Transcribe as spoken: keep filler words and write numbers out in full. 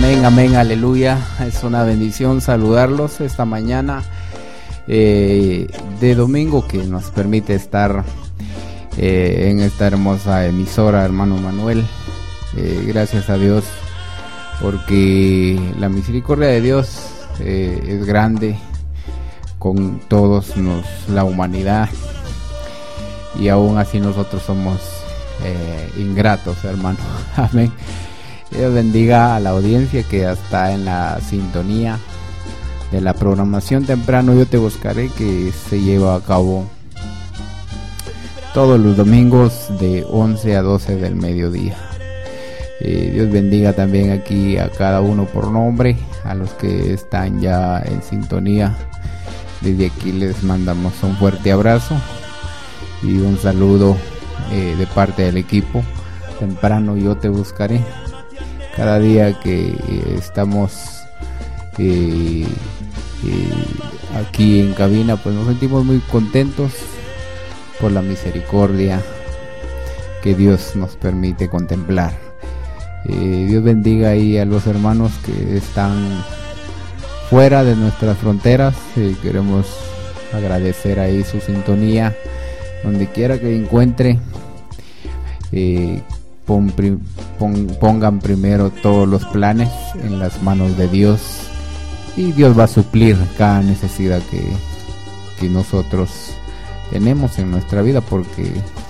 Amén, amén, aleluya. Es una bendición saludarlos esta mañana eh, de domingo que nos permite estar eh, en esta hermosa emisora, hermano Manuel. Eh, gracias a Dios porque la misericordia de Dios eh, es grande con todos nos, la humanidad, y aún así nosotros somos eh, ingratos, hermano. Amén. Dios bendiga a la audiencia que está en la sintonía de la programación Temprano Yo Te Buscaré, que se lleva a cabo todos los domingos de once a doce del mediodía. Eh, Dios bendiga también aquí a cada uno por nombre, a los que están ya en sintonía. Desde aquí les mandamos un fuerte abrazo y un saludo eh, de parte del equipo Temprano Yo Te Buscaré. Cada día que eh, estamos eh, eh, aquí en cabina, pues nos sentimos muy contentos por la misericordia que Dios nos permite contemplar. Eh, Dios bendiga ahí a los hermanos que están fuera de nuestras fronteras. Eh, queremos agradecer ahí su sintonía donde quiera que encuentre. Eh, pon, pon, pongan primero todos los planes en las manos de Dios y Dios va a suplir cada necesidad que, que nosotros tenemos en nuestra vida, porque